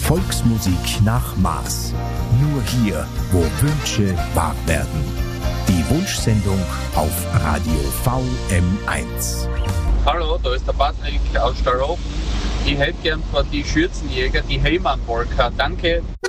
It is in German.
Volksmusik nach Maß. Nur hier, wo Wünsche wahr werden. Die Wunschsendung auf Radio VM1. Hallo, da ist der Patrick aus Stallhofen. Ich hätte gern von die Schürzenjäger die Heymann-Polka. Danke.